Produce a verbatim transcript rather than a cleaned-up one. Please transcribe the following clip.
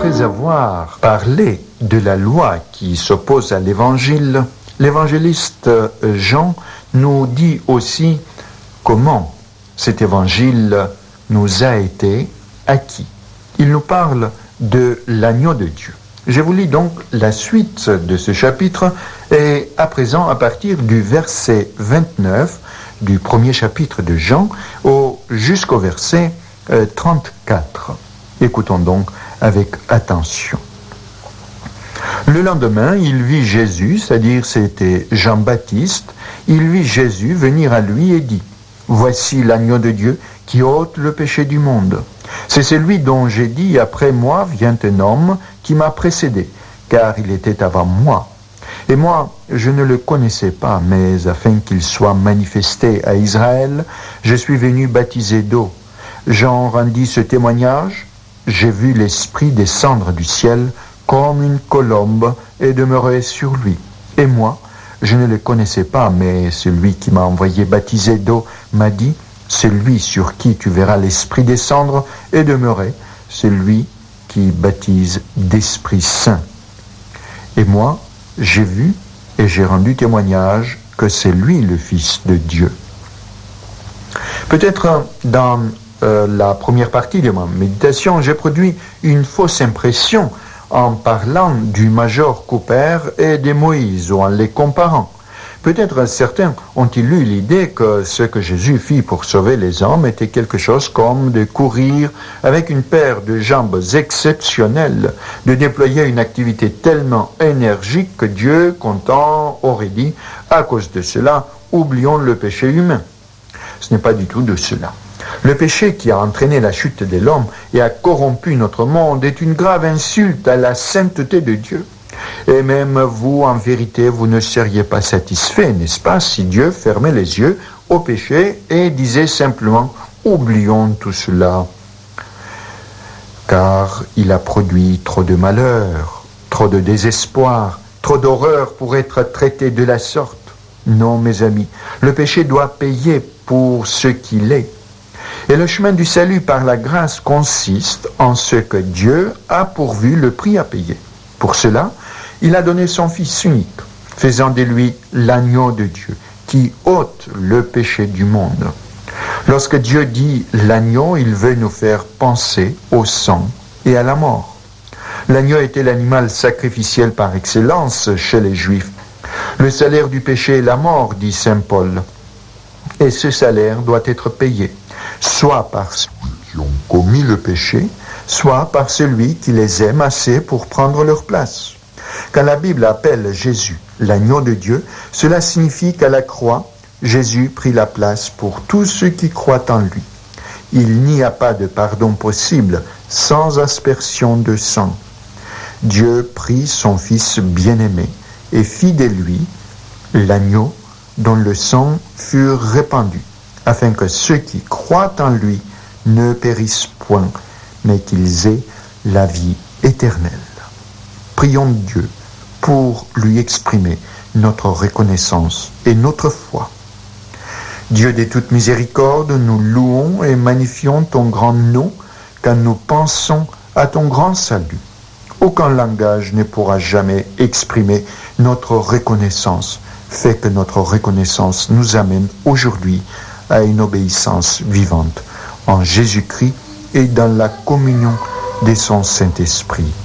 après avoir parlé de la loi qui s'oppose à l'évangile, l'évangéliste Jean nous dit aussi comment cet évangile nous a été acquis. Il nous parle de l'agneau de Dieu. Je vous lis donc la suite de ce chapitre et à présent à partir du verset vingt-neuf du premier chapitre de Jean au, jusqu'au verset euh, trente-quatre. Écoutons donc avec attention. Le lendemain, il vit Jésus, c'est-à-dire c'était Jean-Baptiste, il vit Jésus venir à lui et dit « Voici l'agneau de Dieu qui ôte le péché du monde. C'est celui dont j'ai dit « Après moi vient un homme qui m'a précédé, car il était avant moi. Et moi, je ne le connaissais pas, mais afin qu'il soit manifesté à Israël, je suis venu baptiser d'eau. Jean rendit ce témoignage. J'ai vu l'Esprit descendre du ciel comme une colombe et demeurer sur lui. Et moi, je ne le connaissais pas, mais celui qui m'a envoyé baptiser d'eau m'a dit, celui sur qui tu verras l'Esprit descendre et demeurer, celui qui baptise d'Esprit Saint. Et moi, j'ai vu et j'ai rendu témoignage que c'est lui le Fils de Dieu. Peut-être dans euh, la première partie de ma méditation, j'ai produit une fausse impression en parlant du Major Cooper et de Moïse ou en les comparant. Peut-être certains ont-ils eu l'idée que ce que Jésus fit pour sauver les hommes était quelque chose comme de courir avec une paire de jambes exceptionnelles, de déployer une activité tellement énergique que Dieu, content, aurait dit, à cause de cela, oublions le péché humain. Ce n'est pas du tout de cela. Le péché qui a entraîné la chute de l'homme et a corrompu notre monde est une grave insulte à la sainteté de Dieu. Et même vous, en vérité, vous ne seriez pas satisfait, n'est-ce pas, si Dieu fermait les yeux au péché et disait simplement « oublions tout cela ». Car il a produit trop de malheur, trop de désespoir, trop d'horreur pour être traité de la sorte. Non, mes amis, le péché doit payer pour ce qu'il est. Et le chemin du salut par la grâce consiste en ce que Dieu a pourvu le prix à payer. Pour cela, il a donné son Fils unique, faisant de lui l'agneau de Dieu, qui ôte le péché du monde. Lorsque Dieu dit l'agneau, il veut nous faire penser au sang et à la mort. L'agneau était l'animal sacrificiel par excellence chez les Juifs. Le salaire du péché est la mort, dit saint Paul. Et ce salaire doit être payé, soit par ceux qui ont commis le péché, soit par celui qui les aime assez pour prendre leur place. Quand la Bible appelle Jésus l'agneau de Dieu, cela signifie qu'à la croix, Jésus prit la place pour tous ceux qui croient en lui. Il n'y a pas de pardon possible sans aspersion de sang. Dieu prit son Fils bien-aimé et fit de lui l'agneau dont le sang fut répandu, afin que ceux qui croient en lui ne périssent point, mais qu'ils aient la vie éternelle. Prions Dieu pour lui exprimer notre reconnaissance et notre foi. Dieu de toute miséricorde, nous louons et magnifions ton grand nom quand nous pensons à ton grand salut. Aucun langage ne pourra jamais exprimer notre reconnaissance. Fais que notre reconnaissance nous amène aujourd'hui à une obéissance vivante en Jésus-Christ et dans la communion de son Saint-Esprit.